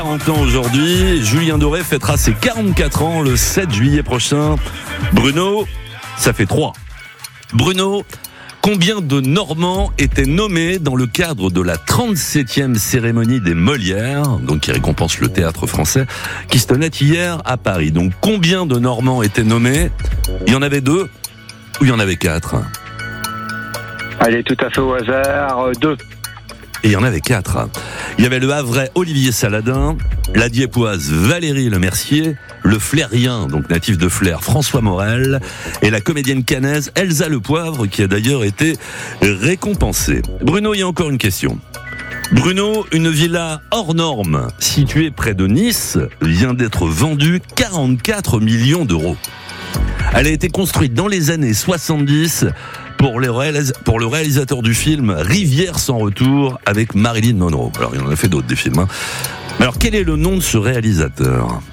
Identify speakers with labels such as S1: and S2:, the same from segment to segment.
S1: 40 ans aujourd'hui, Julien Doré fêtera ses 44 ans le 7 juillet prochain. Bruno, ça fait 3. Bruno, combien de Normands étaient nommés dans le cadre de la 37e cérémonie des Molières, donc qui récompense le théâtre français, qui se tenait hier à Paris. Donc combien de Normands étaient nommés? Il y en avait 2 ou il y en avait 4?
S2: Allez, tout à fait au hasard, 2.
S1: Et il y en avait 4. Il y avait le Havrais Olivier Saladin, la Diepoise Valérie Lemercier, le Flérien, donc natif de Flers, François Morel, et la comédienne caennaise Elsa Le Poivre, qui a d'ailleurs été récompensée. Bruno, il y a encore une question. Bruno, une villa hors norme, située près de Nice, vient d'être vendue 44 millions d'euros. Elle a été construite dans les années 70 pour le réalisateur du film Rivière sans retour avec Marilyn Monroe. Alors, il en a fait d'autres des films. Hein. Alors, quel est le nom de ce réalisateur?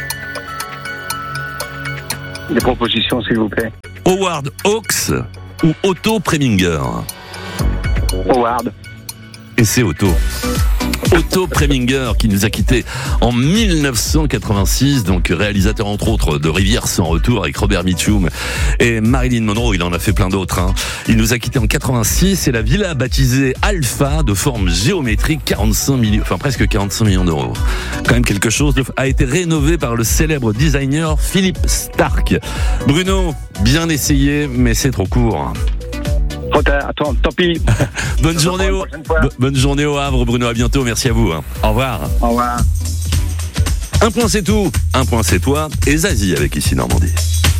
S2: Des propositions, s'il vous plaît.
S1: Howard Hawks ou Otto Preminger?
S2: Howard.
S1: Et c'est Otto. Otto Preminger qui nous a quittés en 1986, donc réalisateur entre autres de Rivière sans retour avec Robert Mitchum et Marilyn Monroe, il en a fait plein d'autres. Hein. Il nous a quittés en 86 et la villa baptisée Alpha de forme géométrique, 45 millions, enfin presque 45 millions d'euros. Quand même quelque chose a été rénové par le célèbre designer Philippe Stark. Bruno, bien essayé, mais c'est trop court.
S2: Attends, tant pis.
S1: Bonne journée au Havre, Bruno, à bientôt, merci à vous. Hein. Au revoir.
S2: Au revoir.
S1: Un point c'est tout, un point c'est toi, et Zazie avec Ici Normandie.